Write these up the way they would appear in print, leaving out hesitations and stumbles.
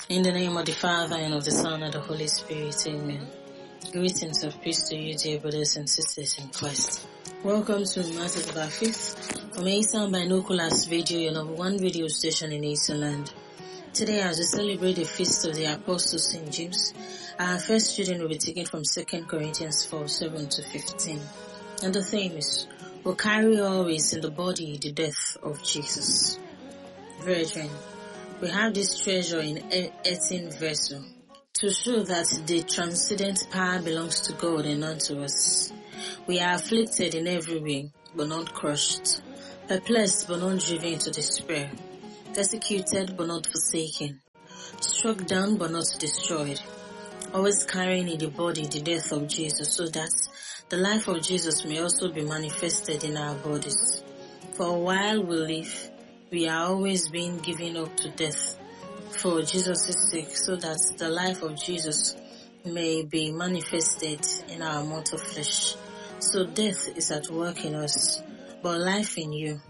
In the name of the Father, and of the Son, and of the Holy Spirit, amen. Greetings of peace to you, dear brothers and sisters in Christ. Welcome to Matters of Our Faith from Eastern Binoculars Radio, your number one radio station in Eastern Land. Today, as we celebrate the feast of the Apostle St. James, our first reading will be taken from 2 Corinthians 4:7-15. And the theme is, we'll carry always in the body the death of Jesus. Brethren, we have this treasure in earthen vessel to show that the transcendent power belongs to God and not to us. We are afflicted in every way, but not crushed, perplexed but not driven into despair, persecuted but not forsaken, struck down but not destroyed, always carrying in the body the death of Jesus, so that the life of Jesus may also be manifested in our bodies. For while we live, we are always being given up to death for Jesus' sake, so that the life of Jesus may be manifested in our mortal flesh. So death is at work in us, but life in you.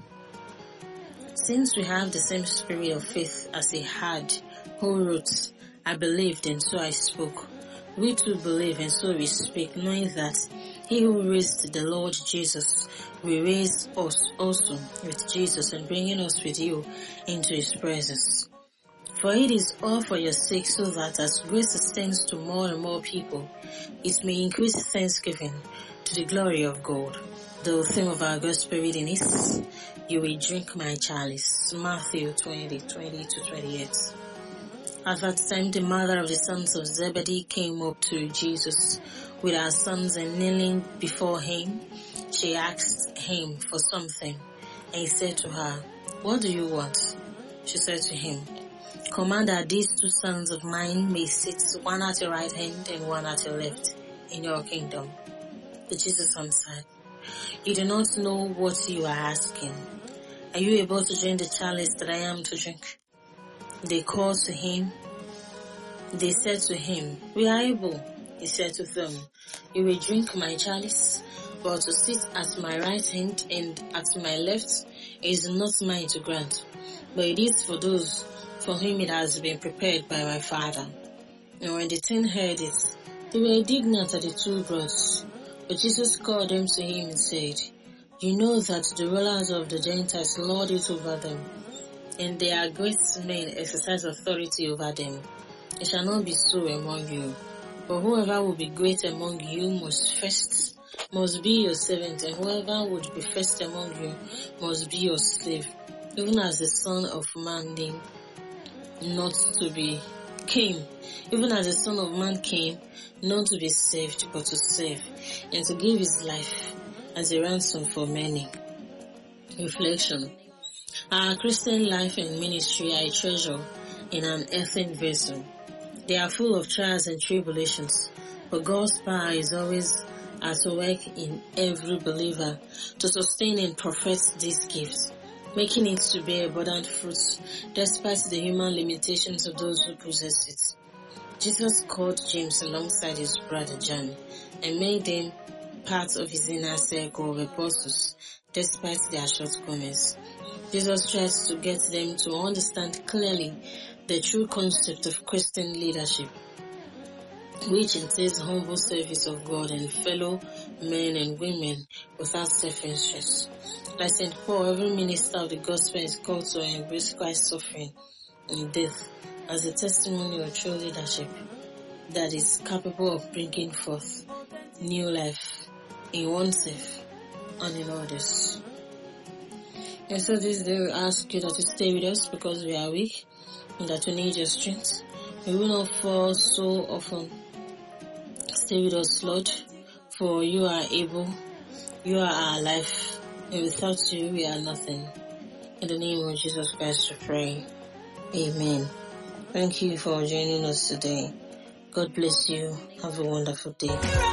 Since we have the same spirit of faith as he had, who wrote, I believed and so I spoke. We too believe and so we speak, knowing that he who raised the Lord Jesus will raise us also with Jesus and bringing us with you into his presence. For it is all for your sake, so that as grace extends to more and more people, it may increase thanksgiving to the glory of God. The theme of our gospel reading is, you will drink my chalice, Matthew 20:20-28. At that time, the mother of the sons of Zebedee came up to Jesus with her sons, and kneeling before him, she asked him for something. And he said to her, what do you want? She said to him, command that these two sons of mine may sit, one at your right hand and one at your left, in your kingdom. But Jesus answered, you do not know what you are asking. Are you able to drink the chalice that I am to drink? They said to him, we are able. He said to them, you will drink my chalice, but to sit at my right hand and at my left is not mine to grant, but it is for those for whom it has been prepared by my Father. And when the 10 heard it, they were indignant at the two brothers. But Jesus called them to him and said, you know that the rulers of the Gentiles lord it over them, and their great men exercise authority over them. It shall not be so among you. For whoever will be great among you must be your servant, and whoever would be first among you must be your slave, even as the Son of Man came, not to be saved, but to serve, and to give his life as a ransom for many. Reflection. Our Christian life and ministry are a treasure in an earthen vessel. They are full of trials and tribulations, but God's power is always at work in every believer to sustain and profess these gifts, making it to bear abundant fruits despite the human limitations of those who possess it. Jesus called James alongside his brother John and made them part of his inner circle of apostles despite their shortcomings. Jesus tries to get them to understand clearly the true concept of Christian leadership, which entails humble service of God and fellow men and women without self-interest. Like St. Paul, every minister of the gospel is called to embrace Christ's suffering and death as a testimony of true leadership that is capable of bringing forth new life in oneself and in others. And so this day we ask you that you stay with us because we are weak and that we need your strength. We will not fall so often. Stay with us, Lord, for you are able, you are our life, and without you we are nothing. In the name of Jesus Christ we pray. Amen. Thank you for joining us today. God bless you. Have a wonderful day.